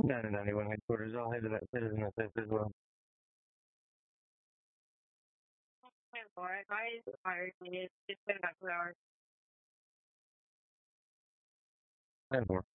Dale, buen headquarters. I'll head to that citizen assist as well. 10-4. Advise fire unit. It's been about 2 hours. 10-4.